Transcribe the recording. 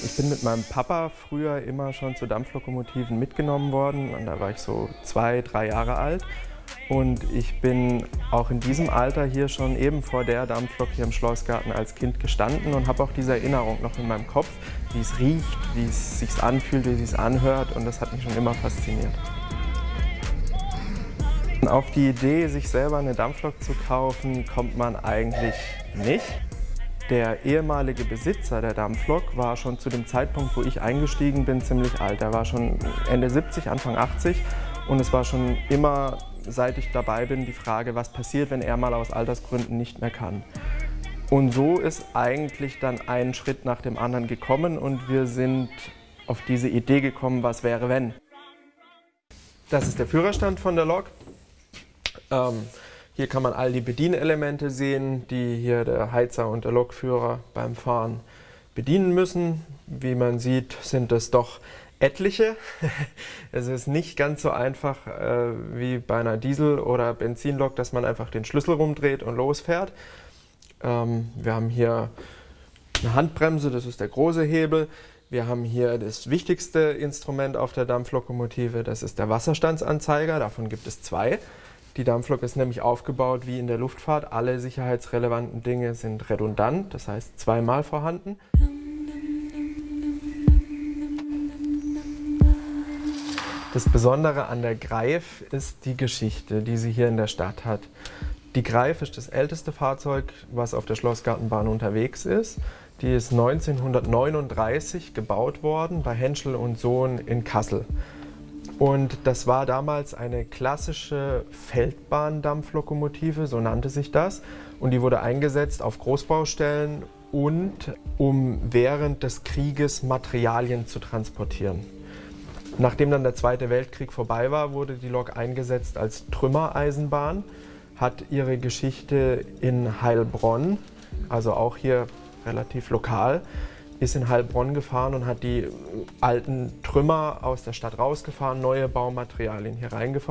Ich bin mit meinem Papa früher immer schon zu Dampflokomotiven mitgenommen worden. Und da war ich so 2, 3 Jahre alt. Und ich bin auch in diesem Alter hier schon eben vor der Dampflok hier im Schlossgarten als Kind gestanden und habe auch diese Erinnerung noch in meinem Kopf, wie es riecht, wie es sich anfühlt, wie es sich anhört. Und das hat mich schon immer fasziniert. Auf die Idee, sich selber eine Dampflok zu kaufen, kommt man eigentlich nicht. Der ehemalige Besitzer der Dampflok war schon zu dem Zeitpunkt, wo ich eingestiegen bin, ziemlich alt. Er war schon Ende 70, Anfang 80 und es war schon immer, seit ich dabei bin, die Frage, was passiert, wenn er mal aus Altersgründen nicht mehr kann. Und so ist eigentlich dann ein Schritt nach dem anderen gekommen und wir sind auf diese Idee gekommen, was wäre wenn. Das ist der Führerstand von der Lok. Hier kann man all die Bedienelemente sehen, die hier der Heizer und der Lokführer beim Fahren bedienen müssen. Wie man sieht, sind es doch etliche. Es ist nicht ganz so einfach wie bei einer Diesel- oder Benzinlok, dass man einfach den Schlüssel rumdreht und losfährt. Wir haben hier eine Handbremse, das ist der große Hebel. Wir haben hier das wichtigste Instrument auf der Dampflokomotive, das ist der Wasserstandsanzeiger, davon gibt es 2. Die Dampflok ist nämlich aufgebaut wie in der Luftfahrt. Alle sicherheitsrelevanten Dinge sind redundant, das heißt zweimal vorhanden. Das Besondere an der Greif ist die Geschichte, die sie hier in der Stadt hat. Die Greif ist das älteste Fahrzeug, was auf der Schlossgartenbahn unterwegs ist. Die ist 1939 gebaut worden bei Henschel & Sohn in Kassel. Und das war damals eine klassische Feldbahndampflokomotive, so nannte sich das. Und die wurde eingesetzt auf Großbaustellen und um während des Krieges Materialien zu transportieren. Nachdem dann der Zweite Weltkrieg vorbei war, wurde die Lok eingesetzt als Trümmereisenbahn, hat ihre Geschichte in Heilbronn, also auch hier relativ lokal, ist in Heilbronn gefahren und hat die alten Trümmer aus der Stadt rausgefahren, neue Baumaterialien hier reingefahren.